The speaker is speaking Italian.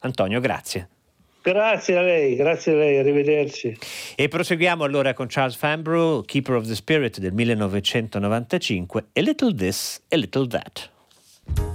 Antonio, grazie. Grazie a lei, arrivederci. E proseguiamo allora con Charles Fambrough, Keeper of the Spirit del 1995, A Little This, A Little That.